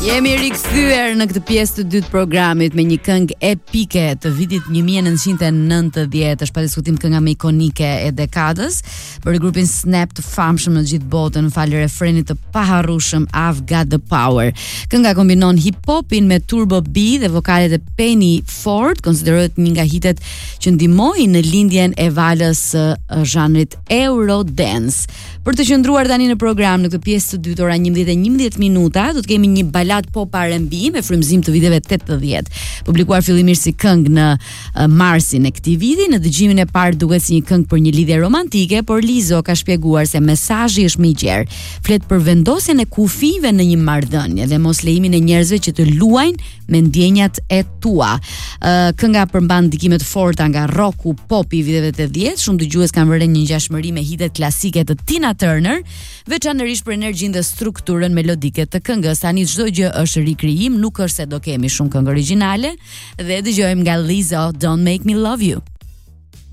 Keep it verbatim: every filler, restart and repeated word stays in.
Jemi rikthyer në këtë pjesë të dytë programit me një këngë epike të vitit nineteen ninety, është pa diskutim kënga më ikonike e dekadës, për grupin Snap të famshëm në gjithë botën, falë refrenit të paharrueshëm I've Got the Power. Kënga kombinon hip-hopin me Turbo B dhe vokalet e Penny Ford, konsiderohet një nga hitet që ndihmoi në lindjen e valës së zhanrit Eurodance. Për të qëndruar tani në program në këtë pjesë të dytë, ora njëmbëdhjetë e njëmbëdhjetë minuta, do të kemi një balad pop R and B me frymëzim të viteve tetëdhjetë, publikuar fillimisht si këngë në uh, marsin e këtij viti. Në dëgjimin e parë duket si një këngë për një lidhje romantike, por Lizo ka shpjeguar se mesazhi është më i gjerë. Flet për vendosjen e kufive në një marrëdhënie dhe mos lejimin e njerëzve që të luajnë me ndjenjat e tua. Uh, kënga përmban ndikime të forta nga rocku, popi i viteve tetëdhjetë. Shumë dëgjues kanë vënë një ngjashmëri me hitet klasike të Tina Turner, veçanërisht për energjinë dhe strukturën melodike të këngës. Tani çdo gjë është rikrijim, nuk është se do kemi shumë këngë origjinale, dhe dëgjojmë nga Lizzo Don't Make Me Love You.